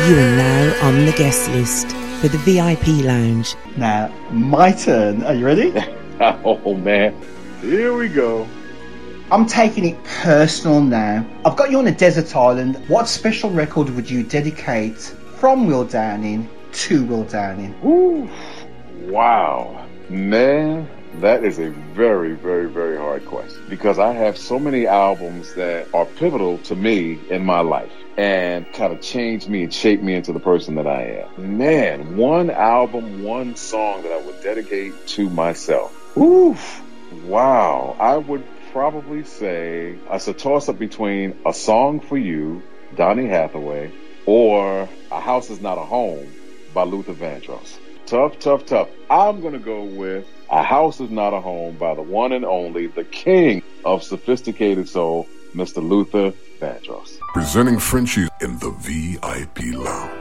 You are now on the guest list for the VIP lounge. Now, my turn. Are you ready? Oh, man. Here we go. I'm taking it personal now. I've got you on a desert island. What special record would you dedicate from Will Downing to Will Downing? Ooh, wow. Man, that is a very, very, very hard question because I have so many albums that are pivotal to me in my life and kind of changed me and shaped me into the person that I am. Man, one album, one song that I would dedicate to myself. Ooh, wow. I would probably say it's a toss-up between A Song for You, Donny Hathaway, or A House Is Not a Home by Luther Vandross. Tough, tough, tough. I'm going to go with A House Is Not a Home by the one and only, the king of sophisticated soul, Mr. Luther Vandross. Presenting Frenchie in the VIP Lounge.